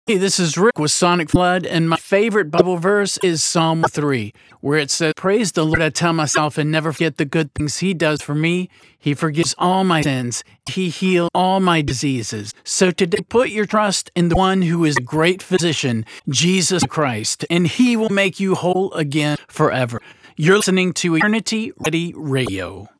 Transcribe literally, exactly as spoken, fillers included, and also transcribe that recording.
Hey, this is Rick with Sonic Flood, and my favorite Bible verse is Psalm three, where it says, "Praise the Lord, I tell myself, and never forget the good things He does for me. He forgives all my sins. He heals all my diseases." So today, put your trust in the one who is a great physician, Jesus Christ, and He will make you whole again forever. You're listening to Eternity Ready Radio.